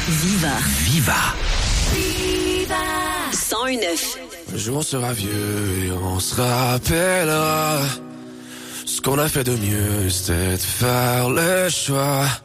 Viva. Viva. 101.9. Un jour on sera vieux et on se rappellera ce qu'on a fait de mieux, c'était de faire le choix